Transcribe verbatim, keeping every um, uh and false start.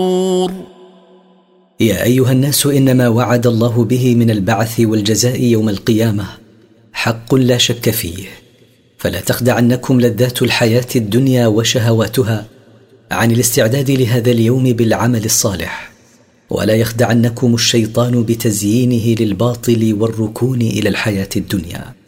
يا أيها الناس، إنما وعد الله به من البعث والجزاء يوم القيامة حق لا شك فيه، فلا تخدعنكم لذات الحياة الدنيا وشهواتها عن الاستعداد لهذا اليوم بالعمل الصالح، ولا يخدعنكم الشيطان بتزيينه للباطل والركون إلى الحياة الدنيا.